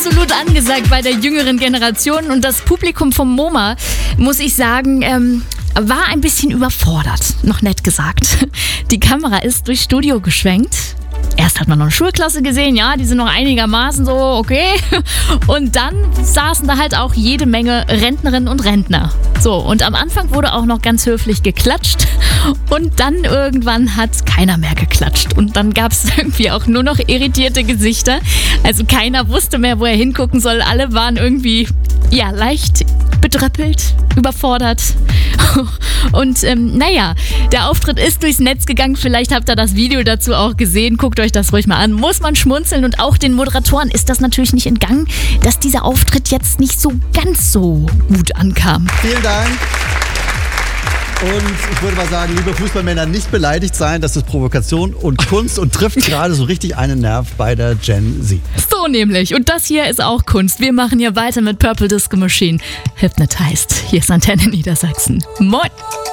absolut angesagt bei der jüngeren Generation. Und das Publikum vom MoMA, muss ich sagen, war ein bisschen überfordert. Noch nett gesagt. Die Kamera ist durchs Studio geschwenkt. Erst hat man noch eine Schulklasse gesehen, ja, die sind noch einigermaßen so, okay. Und dann saßen da halt auch jede Menge Rentnerinnen und Rentner. So, und am Anfang wurde auch noch ganz höflich geklatscht. Und dann irgendwann hat keiner mehr geklatscht. Und dann gab es irgendwie auch nur noch irritierte Gesichter. Also keiner wusste mehr, wo er hingucken soll. Alle waren irgendwie, ja, leicht bedröppelt, überfordert. Und naja, der Auftritt ist durchs Netz gegangen. Vielleicht habt ihr das Video dazu auch gesehen. Guckt euch das ruhig mal an. Muss man schmunzeln. Und auch den Moderatoren ist das natürlich nicht entgangen, dass dieser Auftritt jetzt nicht so ganz so gut ankam. Vielen Dank. Und ich würde mal sagen, liebe Fußballmänner, nicht beleidigt sein. Das ist Provokation und Kunst und trifft gerade so richtig einen Nerv bei der Gen Z. So nämlich. Und das hier ist auch Kunst. Wir machen hier weiter mit Purple Disco Machine. Hypnotized. Hier ist Antenne Niedersachsen. Moin.